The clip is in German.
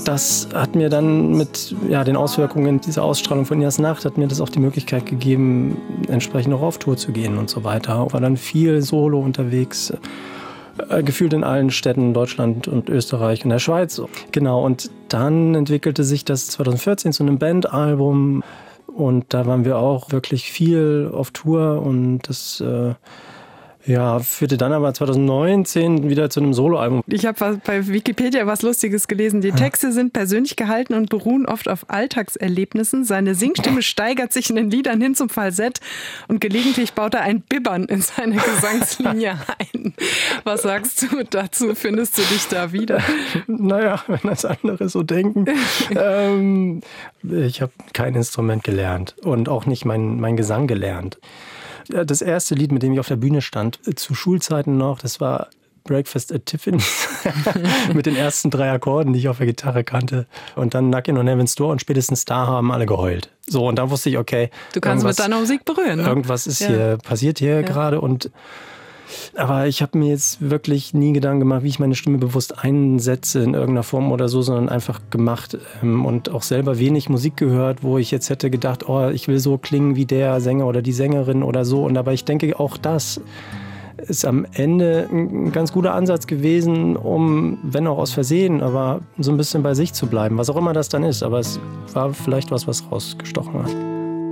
das hat mir dann mit den Auswirkungen dieser Ausstrahlung von Inas Nacht, hat mir das auch die Möglichkeit gegeben, entsprechend auch auf Tour zu gehen und so weiter. War dann viel solo unterwegs, gefühlt in allen Städten in Deutschland und Österreich und der Schweiz. Genau, und dann entwickelte sich das 2014 zu einem Bandalbum und da waren wir auch wirklich viel auf Tour und das führte dann aber 2019 wieder zu einem Soloalbum. Ich habe bei Wikipedia was Lustiges gelesen. Die Texte sind persönlich gehalten und beruhen oft auf Alltagserlebnissen. Seine Singstimme steigert sich in den Liedern hin zum Falsett und gelegentlich baut er ein Bibbern in seine Gesangslinie ein. Was sagst du dazu? Findest du dich da wieder? Naja, wenn das andere so denken. Ich habe kein Instrument gelernt und auch nicht mein Gesang gelernt. Das erste Lied, mit dem ich auf der Bühne stand, zu Schulzeiten noch, das war Breakfast at Tiffany's mit den ersten 3 Akkorden, die ich auf der Gitarre kannte. Und dann Knockin' on Heaven's Door und spätestens da haben alle geheult. So, und dann wusste ich, okay, du kannst mit deiner Musik berühren. Ne? Irgendwas ist passiert hier gerade. Aber ich habe mir jetzt wirklich nie Gedanken gemacht, wie ich meine Stimme bewusst einsetze in irgendeiner Form oder so, sondern einfach gemacht und auch selber wenig Musik gehört, wo ich jetzt hätte gedacht, ich will so klingen wie der Sänger oder die Sängerin oder so. Und aber ich denke, auch das ist am Ende ein ganz guter Ansatz gewesen, um, wenn auch aus Versehen, aber so ein bisschen bei sich zu bleiben, was auch immer das dann ist. Aber es war vielleicht was rausgestochen hat.